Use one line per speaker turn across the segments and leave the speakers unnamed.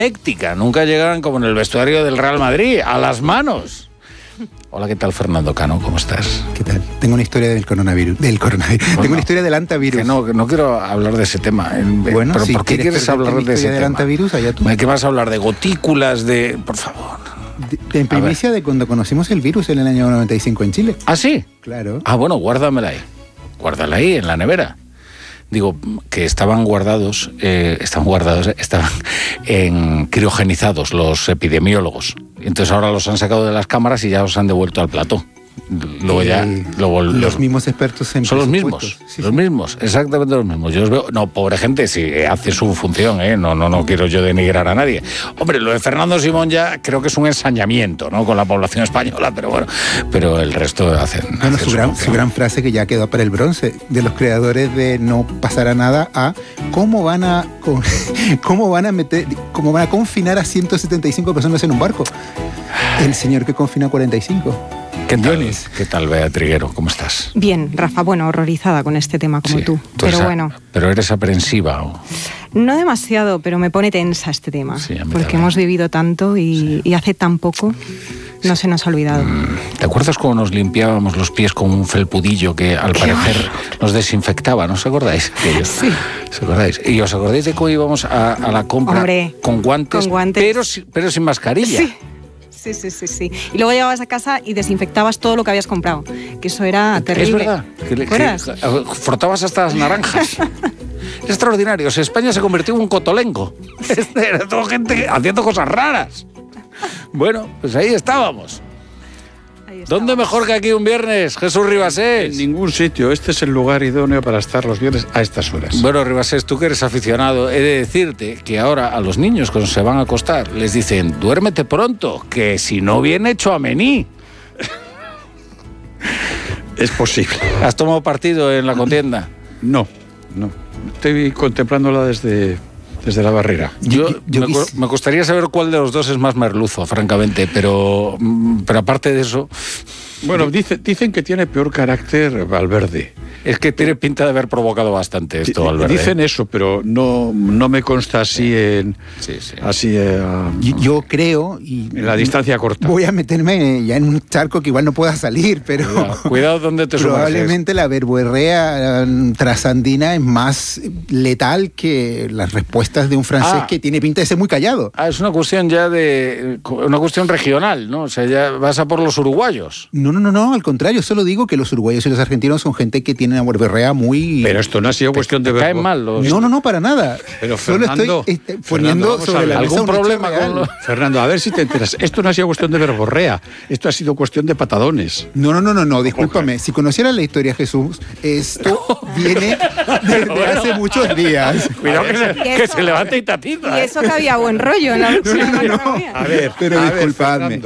éctica, nunca llegan como en el vestuario del Real Madrid, a las manos. Hola, ¿qué tal, Fernando Cano? ¿Cómo estás?
¿Qué tal? Tengo una historia del coronavirus. Bueno, tengo una historia del antivirus.
Que no quiero hablar de ese tema.
Bueno,
pero
si
¿por qué quieres hablar de ese tema?
Antivirus, allá tú.
¿Qué vas a hablar? ¿De gotículas? Por favor.
En primicia de cuando conocimos el virus en el año 95 en Chile.
¿Ah, sí?
Claro.
Ah, bueno, guárdamela ahí. Guárdala ahí, en la nevera. Digo, que estaban criogenizados los epidemiólogos. Entonces ahora los han sacado de las cámaras y ya los han devuelto al plató. Luego ya
los mismos expertos en
son los mismos,
sí,
los mismos, exactamente los mismos. Yo os veo, no, pobre gente, si hace su función, no quiero yo denigrar a nadie. Hombre, lo de Fernando Simón ya creo que es un ensañamiento, ¿no? Con la población española, pero bueno, pero el resto hacen.
Bueno, su gran frase que ya quedó para el bronce de los creadores de No pasará nada a cómo van a confinar a 175 personas en un barco. El señor que confina a 45.
¿Qué tal, Bea Triguero? ¿Cómo estás?
Bien, Rafa, bueno, horrorizada con este tema como tú. Pero bueno.
¿Pero eres aprensiva o...?
No demasiado, pero me pone tensa este tema.
Sí,
porque hemos vivido tanto y hace tan poco no se nos ha olvidado.
¿Te acuerdas cómo nos limpiábamos los pies con un felpudillo que al parecer nos desinfectaba? ¿No os acordáis?
Sí.
¿Os acordáis? ¿Y os acordáis de cómo íbamos a la compra?
Hombre,
con guantes. Pero sin mascarilla?
Sí. Sí. Y luego llegabas a casa y desinfectabas todo lo que habías comprado. Que eso era terrible.
Es verdad. Que frotabas hasta las naranjas. Es extraordinario. O sea, España se convirtió en un cotolengo. Era toda gente haciendo cosas raras. Bueno, pues ahí estábamos. ¿Dónde mejor que aquí un viernes, Jesús Ribasés?
En ningún sitio. Este es el lugar idóneo para estar los viernes a estas horas.
Bueno, Ribasés, tú que eres aficionado, he de decirte que ahora a los niños cuando se van a acostar les dicen, duérmete pronto, que si no viene Tchouaméni.
Es posible.
¿Has tomado partido en la contienda?
No. Estoy contemplándola desde la barrera.
Me gustaría saber cuál de los dos es más merluzo, francamente, pero aparte de eso...
Bueno, dicen que tiene peor carácter Valverde.
Es que tiene pinta de haber provocado bastante esto, Valverde.
Dicen eso, pero no me consta así en...
Sí.
Así,
yo creo... Y
en la distancia corta.
Voy a meterme ya en un charco que igual no pueda salir, pero...
Cuidado donde te sumerges.
Probablemente la verborrea trasandina es más letal que las respuestas de un francés que tiene pinta de ser muy callado.
Es una cuestión ya una cuestión regional, ¿no? O sea, ya vas a por los uruguayos.
No, al contrario, solo digo que los uruguayos y los argentinos son gente que tiene una verborrea muy...
Pero esto no ha sido cuestión de...
caen mal los...
No, para nada.
Pero
solo
Fernando,
estoy poniendo sobre la mesa
algún problema con
los... Fernando, a ver si te enteras. Esto no ha sido cuestión de verborrea, esto ha sido cuestión de patadones.
No, discúlpame. Si conocieras la historia, Jesús, esto viene desde hace muchos días.
Cuidado que se levante y tatita.
Y eso que había buen rollo en la
A ver, disculpadme.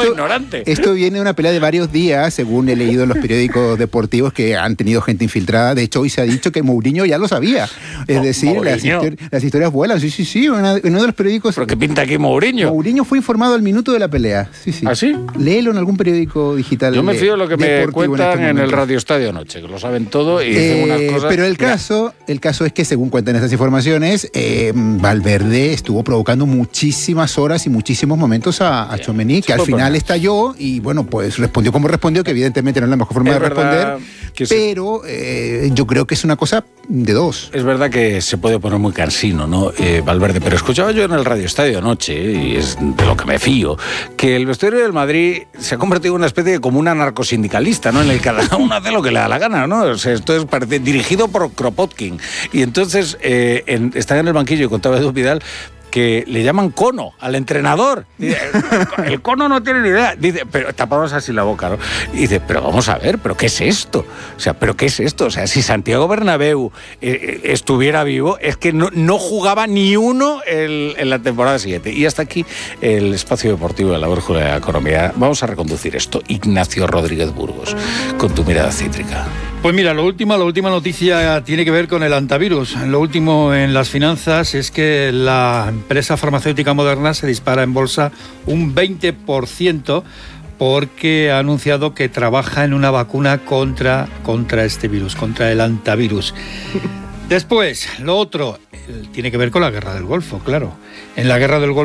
Esto viene de una pelea de varios días, según he leído en los periódicos deportivos que han tenido gente infiltrada. De hecho, hoy se ha dicho que Mourinho ya lo sabía. Es decir, las historias vuelan. Sí. Uno de los periódicos...
¿Pero qué pinta aquí Mourinho?
Mourinho fue informado al minuto de la pelea. Sí.
¿Ah, sí?
Léelo en algún periódico digital.
Yo me fío de lo que me cuentan en el Radio Estadio Noche, que lo saben todo y dicen unas cosas...
Pero el caso es que, según cuentan estas informaciones, Valverde estuvo provocando muchísimas horas y muchísimos momentos a Tchouaméni, que al final estalló y, bueno, pues respondió como respondió, que evidentemente no es la mejor forma de responder, pero yo creo que es una cosa de dos.
Es verdad que se puede poner muy cansino, ¿no? Valverde, pero escuchaba yo en el Radio Estadio anoche, y es de lo que me fío, que el vestuario del Madrid se ha convertido en una especie de como una narcosindicalista, ¿no? En el que cada uno hace lo que le da la gana, ¿no? O sea, esto parece dirigido por Kropotkin. Y entonces están en el banquillo y contaba Edu Vidal que le llaman cono al entrenador. Dice, el cono no tiene ni idea. Dice, pero tapamos así la boca, ¿no? Y dice, pero vamos a ver, ¿pero qué es esto? O sea, ¿pero qué es esto? O sea, si Santiago Bernabéu estuviera vivo, es que no jugaba ni uno en la temporada siguiente. Y hasta aquí el espacio deportivo de la Brújula de la Economía. Vamos a reconducir esto. Ignacio Rodríguez Burgos, con tu mirada cítrica.
Pues mira, la última noticia tiene que ver con el antivirus. Lo último en las finanzas es que la empresa farmacéutica Moderna se dispara en bolsa un 20% porque ha anunciado que trabaja en una vacuna contra este virus, contra el antivirus. Después, lo otro tiene que ver con la guerra del Golfo, claro. En la guerra del Golfo